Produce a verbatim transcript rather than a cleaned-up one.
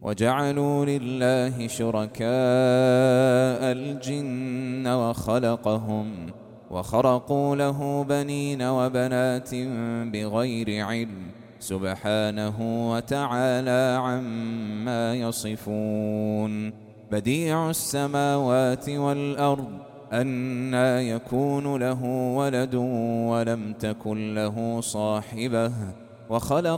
وجعلوا لله شركاء الجن وخلقهم وخرقوا له بنين وبنات بغير علم سبحانه وتعالى عما يصفون. بديع السماوات والأرض أنى يكون له ولد ولم تكن له صاحبة وخلق